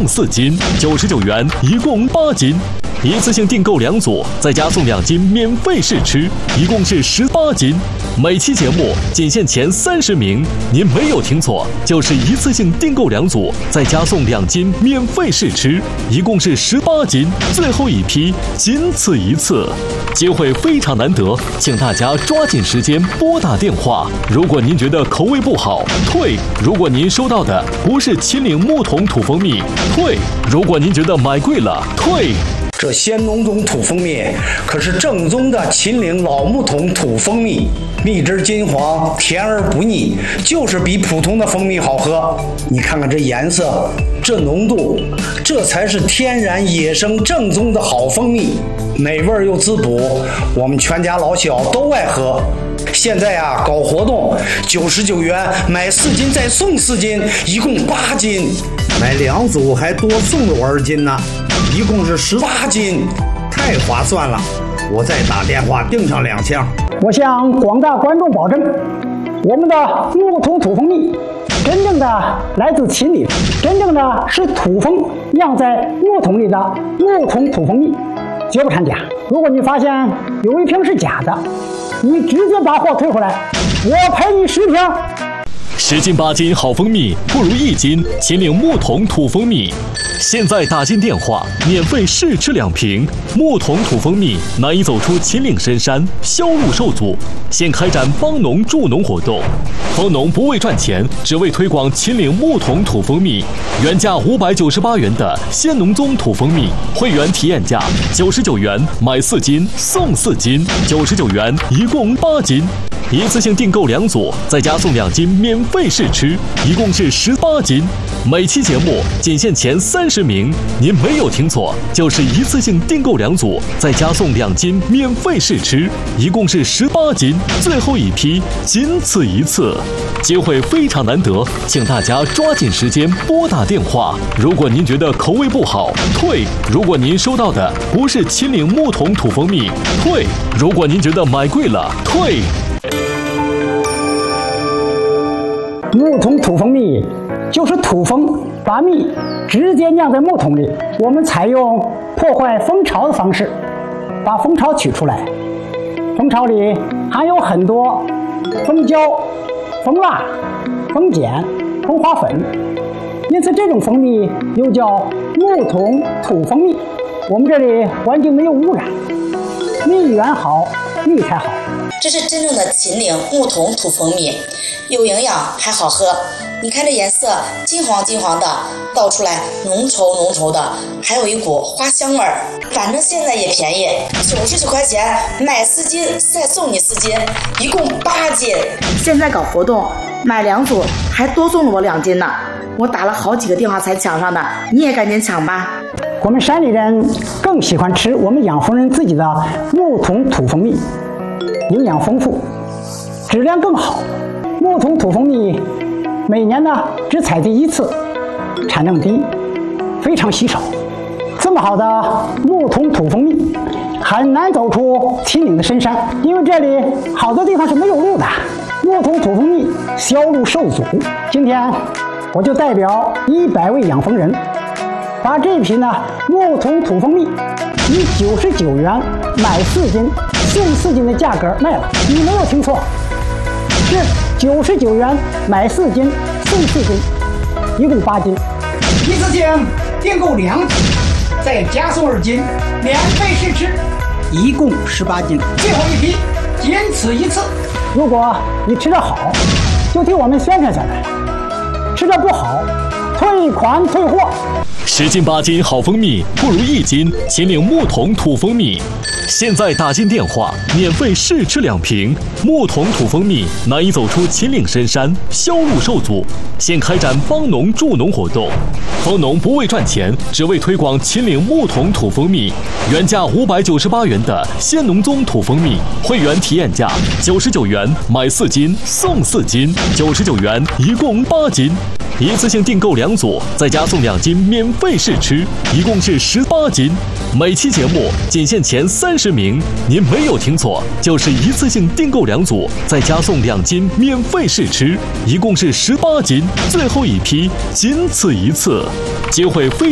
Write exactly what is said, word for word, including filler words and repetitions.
送四斤，九十九元一共八斤。一次性订购两组，再加送两斤免费试吃，一共是十八斤。每期节目仅限前三十名，您没有听错，就是一次性订购两组，再加送两斤免费试吃，一共是十八斤。最后一批仅此一次，机会非常难得，请大家抓紧时间拨打电话。如果您觉得口味不好，退；如果您收到的不是秦岭木桶土蜂蜜，退；如果您觉得买贵了，退。 这鲜浓种土蜂蜜可是正宗的秦岭老木桶土蜂蜜，蜜汁金黄，甜而不腻，就是比普通的蜂蜜好喝。你看看这颜色，这浓度，这才是天然野生正宗的好蜂蜜，美味又滋补，我们全家老小都爱喝。现在啊，搞活动，九十九元买四斤再送四斤，一共八斤，买两组还多送了我二斤呢。一共是十八斤，太划算了！我再打电话订上两箱。 我向广大观众保证，我们的木桶土蜂蜜真正的来自秦岭，真正的是土蜂酿在木桶里的木桶土蜂蜜，绝不掺假。如果你发现有一瓶是假的，你直接把货退回来，我赔你十瓶。 十斤八斤好蜂蜜不如一斤秦岭木桶土蜂蜜。现在打进电话，免费试吃两瓶木桶土蜂蜜，难以走出秦岭深山，销路受阻。现开展帮农助农活动，帮农不为赚钱，只为推广秦岭木桶土蜂蜜。原价五百九十八元的鲜农宗土蜂蜜，会员体验价九十九元，买四斤送四斤，九十九元一共八斤。一次性订购两组，再加送两斤免费试吃，一共是十八斤。每期节目仅限前三十名，您没有听错，就是一次性订购两组，再加送两斤免费试吃，一共是十八斤。最后一批仅此一次，机会非常难得，请大家抓紧时间拨打电话。如果您觉得口味不好，退；如果您收到的不是秦岭木桶土蜂蜜，退；如果您觉得买贵了，退。 木桶土蜂蜜就是土蜂把蜜直接酿在木桶里，我们采用破坏蜂巢的方式把蜂巢取出来。蜂巢里含有很多蜂胶、蜂蜡、蜂碱、蜂花粉，因此这种蜂蜜又叫木桶土蜂蜜。我们这里环境没有污染，蜜源好，蜜才好。 这是真正的秦岭木桶土蜂蜜，有营养还好喝。你看这颜色金黄金黄的，倒出来浓稠浓稠的，还有一股花香味儿。反正现在也便宜，九十九块钱买四斤再送你四斤，一共八斤。现在搞活动，买两组还多送了我两斤呢。我打了好几个电话才抢上的，你也赶紧抢吧。 我们山里人更喜欢吃我们养蜂人自己的木桶土蜂蜜，营养丰富，质量更好。木桶土蜂蜜每年呢只采集一次，产量低，非常稀少。这么好的木桶土蜂蜜很难走出秦岭的深山，因为这里好多地方是没有路的，木桶土蜂蜜销路受阻。今天我就代表一百位养蜂人，把这批呢木桶土蜂蜜以九十九元买四斤送四斤的价格卖了。你没有听错，是九十九元买四斤送四斤，一共八斤。一次性订购两斤，再加送二斤，免费试吃，一共十八斤。最后一批仅此一次。如果你吃得好，就替我们宣传宣传；吃得不好，退款退货。 十斤八斤好蜂蜜不如一斤秦岭木桶土蜂蜜。现在打进电话，免费试吃两瓶木桶土蜂蜜，难以走出秦岭深山，销路受阻。现开展帮农助农活动，帮农不为赚钱，只为推广秦岭木桶土蜂蜜。原价五百九十八元的鲜农宗土蜂蜜，会员体验价九十九元，买四斤送四斤，九十九元一共八斤。一次性订购两组，再加送两斤免费试吃，一共是十八斤。每期节目仅限前三十名，您没有听错，就是一次性订购两组，再加送两斤免费试吃，一共是十八斤。最后一批仅此一次，机会非